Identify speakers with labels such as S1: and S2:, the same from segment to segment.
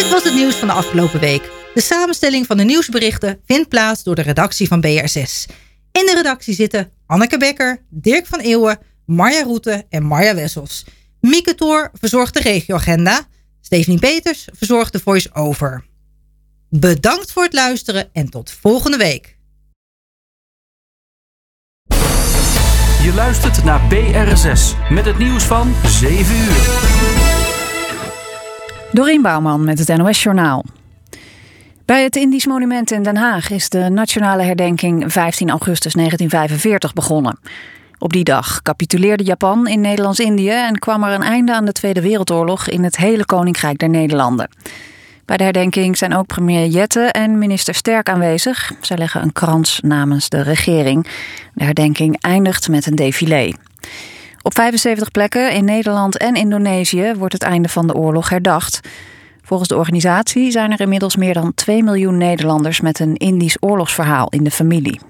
S1: Dit was het nieuws van de afgelopen week. De samenstelling van de nieuwsberichten vindt plaats door de redactie van BR6. In de redactie zitten Anneke Becker, Dirk van Eeuwen, Marja Roete en Marja Wessels. Mieke Toor verzorgt de regioagenda. Stephanie Peters verzorgt de voice-over. Bedankt voor het luisteren en tot volgende week.
S2: Je luistert naar BR6 met het nieuws van 7 uur.
S3: Dorien Bouwman met het NOS Journaal. Bij het Indisch Monument in Den Haag is de nationale herdenking 15 augustus 1945 begonnen. Op die dag capituleerde Japan in Nederlands-Indië en kwam er een einde aan de Tweede Wereldoorlog in het hele Koninkrijk der Nederlanden. Bij de herdenking zijn ook premier Jette en minister Sterk aanwezig. Zij leggen een krans namens de regering. De herdenking eindigt met een défilé. Op 75 plekken in Nederland en Indonesië wordt het einde van de oorlog herdacht. Volgens de organisatie zijn er inmiddels meer dan 2 miljoen Nederlanders met een Indisch oorlogsverhaal in de familie.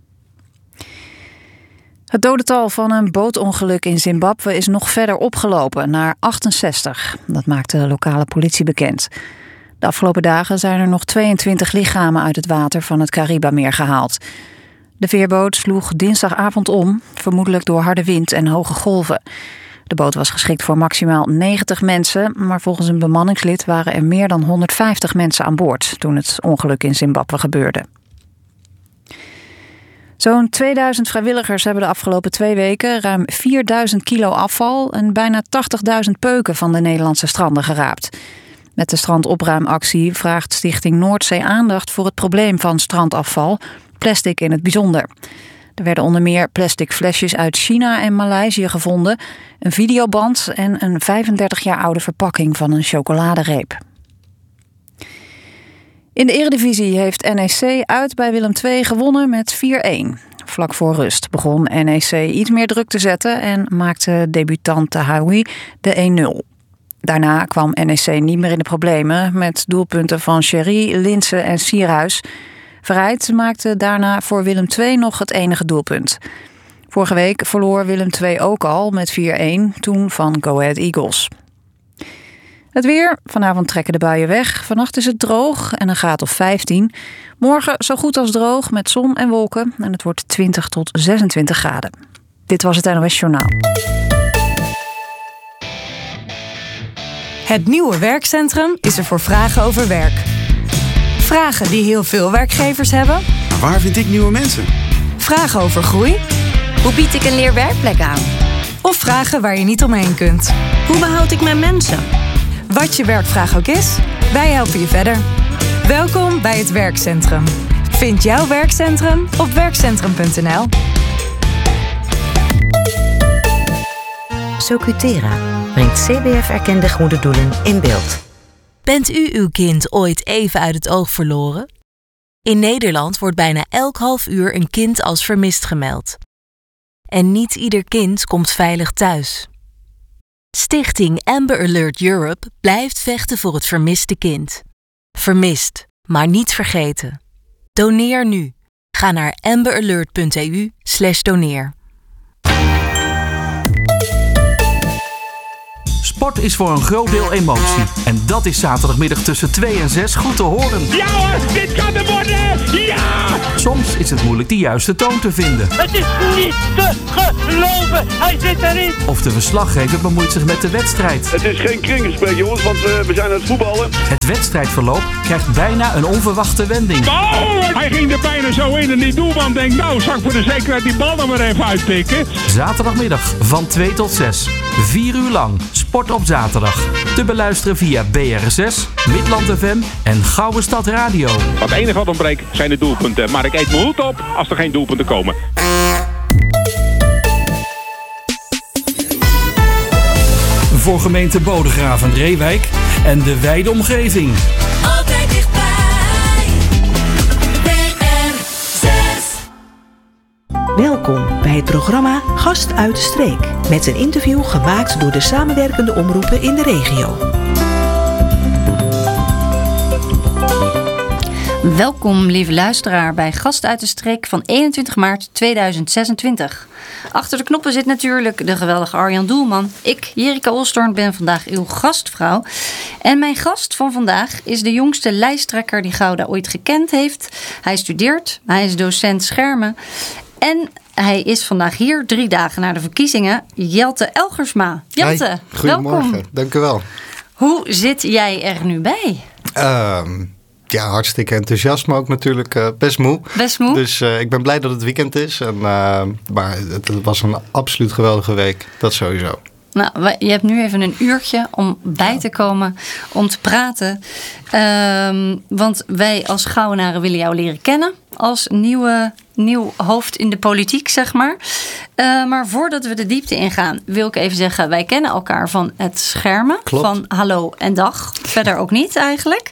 S3: Het dodental van een bootongeluk in Zimbabwe is nog verder opgelopen naar 68. Dat maakt de lokale politie bekend. De afgelopen dagen zijn er nog 22 lichamen uit het water van het Karibameer gehaald. De veerboot sloeg dinsdagavond om, vermoedelijk door harde wind en hoge golven. De boot was geschikt voor maximaal 90 mensen, maar volgens een bemanningslid waren er meer dan 150 mensen aan boord toen het ongeluk in Zimbabwe gebeurde. Zo'n 2000 vrijwilligers hebben de afgelopen 2 weken ruim 4000 kilo afval en bijna 80.000 peuken van de Nederlandse stranden geraapt. Met de strandopruimactie vraagt Stichting Noordzee aandacht voor het probleem van strandafval, plastic in het bijzonder. Er werden onder meer plastic flesjes uit China en Maleisië gevonden, een videoband en een 35 jaar oude verpakking van een chocoladereep. In de Eredivisie heeft NEC uit bij Willem II gewonnen met 4-1. Vlak voor rust begon NEC iets meer druk te zetten en maakte debutant Tahawi de 1-0. Daarna kwam NEC niet meer in de problemen met doelpunten van Sherry, Linssen en Sierhuis. Verheid maakte daarna voor Willem II nog het enige doelpunt. Vorige week verloor Willem II ook al met 4-1, toen van Go Ahead Eagles. Het weer. Vanavond trekken de buien weg. Vannacht is het droog en een graad of 15. Morgen zo goed als droog met zon en wolken. En het wordt 20 tot 26 graden. Dit was het NOS Journaal.
S4: Het nieuwe werkcentrum is er voor vragen over werk. Vragen die heel veel werkgevers hebben.
S5: Maar waar vind ik nieuwe mensen?
S4: Vragen over groei.
S6: Hoe bied ik een leerwerkplek aan?
S4: Of vragen waar je niet omheen kunt.
S6: Hoe behoud ik mijn mensen?
S4: Wat je werkvraag ook is, wij helpen je verder. Welkom bij het werkcentrum. Vind jouw werkcentrum op werkcentrum.nl.
S7: Socutera brengt CBF-erkende goede doelen in beeld.
S8: Bent u uw kind ooit even uit het oog verloren? In Nederland wordt bijna elk half uur een kind als vermist gemeld. En niet ieder kind komt veilig thuis. Stichting Amber Alert Europe blijft vechten voor het vermiste kind. Vermist, maar niet vergeten. Doneer nu. Ga naar amberalert.eu/doneer.
S2: Sport is voor een groot deel emotie. En dat is zaterdagmiddag tussen 2 en 6 goed te horen.
S9: Ja hoor, dit kan er worden! Ja!
S2: Soms is het moeilijk de juiste toon te vinden.
S9: Het is niet te geloven! Hij zit erin!
S2: Of de verslaggever bemoeit zich met de wedstrijd.
S10: Het is geen kringgesprek, jongens, want we zijn aan het voetballen.
S2: Het wedstrijdverloop krijgt bijna een onverwachte wending.
S9: Oh, hij ging er bijna zo in en die doelman denkt, nou, zal ik voor de zekerheid die bal nog maar even uitpikken.
S2: Zaterdagmiddag van 2 tot 6. 4 uur lang. Sport op zaterdag. Te beluisteren via BR6, Midland FM en Gouden Stad Radio.
S9: Het enige wat ontbreekt zijn de doelpunten. Maar ik eet mijn hoed op als er geen doelpunten komen.
S2: Voor gemeente Bodegraven en Reewijk en de wijde omgeving.
S11: Altijd dichtbij. BR6.
S7: Welkom bij het programma Gast uit de Streek. Met een interview gemaakt door de samenwerkende omroepen in de regio.
S12: Welkom, lieve luisteraar, bij Gast uit de Streek van 21 maart 2026. Achter de knoppen zit natuurlijk de geweldige Arjan Doelman. Ik, Jerika Olstorn, ben vandaag uw gastvrouw. En mijn gast van vandaag is de jongste lijsttrekker die Gouda ooit gekend heeft. Hij studeert, hij is docent schermen. En hij is vandaag hier, 3 dagen na de verkiezingen. Jelte Elgersma. Jelte,
S13: hey, goedemorgen.
S12: Welkom.
S13: Dank u wel.
S12: Hoe zit jij er nu bij?
S13: Ja, hartstikke enthousiast, maar ook natuurlijk best moe.
S12: Best moe?
S13: Dus ik ben blij dat het weekend is. Maar het was een absoluut geweldige week. Dat sowieso.
S12: Nou, je hebt nu even een uurtje om bij te komen, om te praten. Want wij als Gouwenaren willen jou leren kennen als nieuw hoofd in de politiek, zeg maar. Maar voordat we de diepte ingaan, wil ik even zeggen, wij kennen elkaar van het schermen.
S13: Klopt.
S12: Van hallo en dag. Verder ook niet eigenlijk.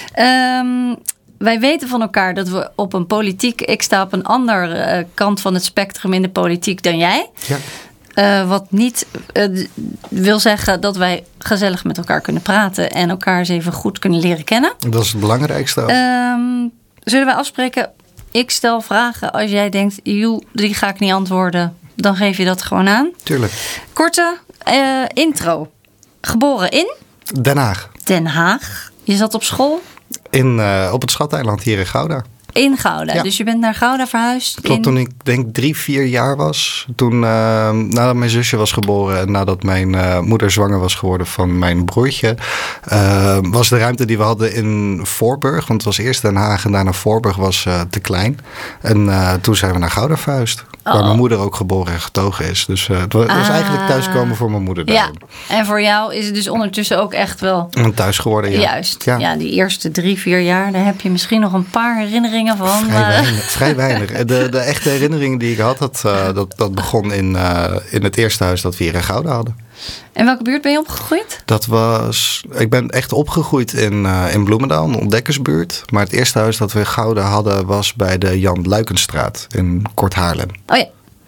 S12: Wij weten van elkaar dat we op een politiek... Ik sta op een andere kant van het spectrum in de politiek dan jij. Ja. Wat niet wil zeggen dat wij gezellig met elkaar kunnen praten en elkaar eens even goed kunnen leren kennen.
S13: Dat is het belangrijkste.
S12: Zullen wij afspreken? Ik stel vragen. Als jij denkt, die ga ik niet antwoorden, dan geef je dat gewoon aan.
S13: Tuurlijk.
S12: Korte intro. Geboren in?
S13: Den Haag.
S12: Den Haag. Je zat op school?
S13: Op het Schateiland hier in Gouda.
S12: In Gouda.
S13: Ja.
S12: Dus je bent naar Gouda verhuisd?
S13: Klopt, toen ik denk 3-4 jaar was. Toen nadat mijn zusje was geboren en nadat mijn moeder zwanger was geworden van mijn broertje, was de ruimte die we hadden in Voorburg, want het was eerst Den Haag en daarna Voorburg, was te klein. En toen zijn we naar Gouda verhuisd. Waar mijn moeder ook geboren en getogen is. Dus het was eigenlijk thuiskomen voor mijn moeder.
S12: Ja, en voor jou is het dus ondertussen ook echt wel
S13: een thuis geworden, ja.
S12: Juist. Ja, die eerste 3-4 jaar, daar heb je misschien nog een paar herinneringen van.
S13: Vrij weinig. De echte herinneringen die ik had, dat begon in het eerste huis dat we hier in Gouda hadden.
S12: En welke buurt ben je opgegroeid?
S13: Ik ben echt opgegroeid in Bloemendaal, een ontdekkersbuurt. Maar het eerste huis dat we in Gouda hadden was bij de Jan Luikenstraat in Kort Haarlem.
S12: Oh ja,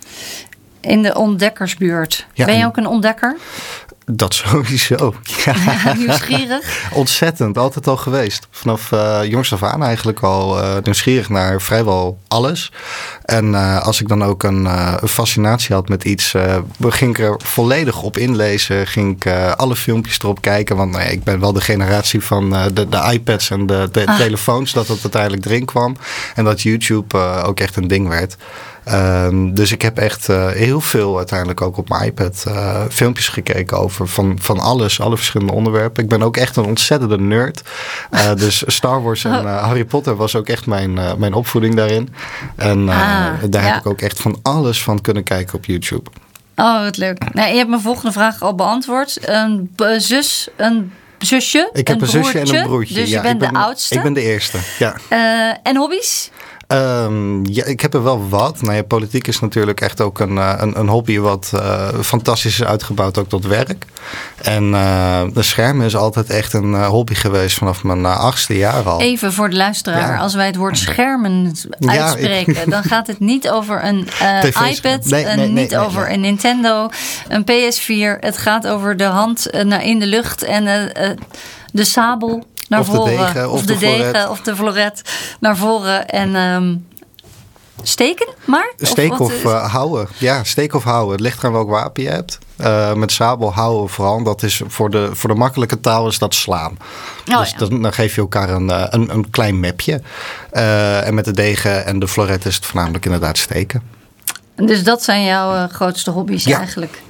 S12: in de ontdekkersbuurt. Ja, ben je ook een ontdekker?
S13: Dat sowieso. Ja.
S12: Nieuwsgierig?
S13: Ontzettend, altijd al geweest. Vanaf jongs af aan eigenlijk al nieuwsgierig naar vrijwel alles. En als ik dan ook een fascinatie had met iets, ging ik er volledig op inlezen. Ging ik alle filmpjes erop kijken. Want ik ben wel de generatie van de iPads en de telefoons, dat het uiteindelijk erin kwam. En dat YouTube ook echt een ding werd. Dus ik heb echt heel veel uiteindelijk ook op mijn iPad filmpjes gekeken over van alles, alle verschillende onderwerpen. Ik ben ook echt een ontzettende nerd. Dus Star Wars en Harry Potter was ook echt mijn opvoeding daarin. En daar heb ik ook echt van alles van kunnen kijken op YouTube.
S12: Oh, wat leuk. Nou, je hebt mijn volgende vraag al beantwoord. Een zusje,
S13: ik heb een zusje en een broertje.
S12: Dus je bent de oudste.
S13: Ik ben de eerste, ja.
S12: En hobby's?
S13: Ja, ik heb er wel wat. Nou ja, politiek is natuurlijk echt ook een hobby wat fantastisch is uitgebouwd ook tot werk. En de schermen is altijd echt een hobby geweest vanaf mijn 8e jaar al.
S12: Even voor de luisteraar, als wij het woord schermen uitspreken, dan gaat het niet over een iPad, niet over een Nintendo, een PS4. Het gaat over de hand in de lucht en de sabel naar voren. Of de degen of de floret naar voren. En steken maar?
S13: Steken of houden. Ja, steken of houden. Het ligt eraan welk wapen je hebt. Met sabel houden vooral. Dat is voor de makkelijke taal is dat slaan. Oh, dus dan geef je elkaar een klein mapje. En met de degen en de floret is het voornamelijk inderdaad steken.
S12: Dus dat zijn jouw grootste hobby's eigenlijk?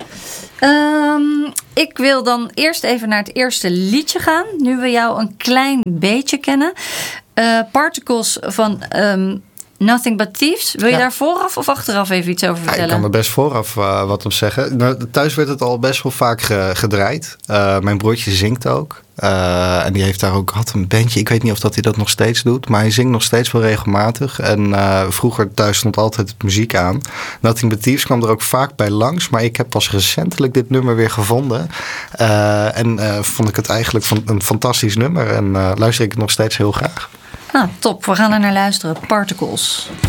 S12: Ik wil dan eerst even naar het eerste liedje gaan. Nu we jou een klein beetje kennen. Particles van Nothing But Thieves. Wil je daar vooraf of achteraf even iets over vertellen?
S13: Ik kan er best vooraf wat op zeggen. Nou, thuis werd het al best wel vaak gedraaid. Mijn broertje zingt ook. En die heeft daar ook had een bandje. Ik weet niet of dat hij dat nog steeds doet. Maar hij zingt nog steeds wel regelmatig. En vroeger thuis stond altijd muziek aan. Nothing But Thieves kwam er ook vaak bij langs. Maar ik heb pas recentelijk dit nummer weer gevonden. En vond ik het eigenlijk een fantastisch nummer. En luister ik het nog steeds heel graag.
S12: Nou, top. We gaan er naar luisteren. Particles.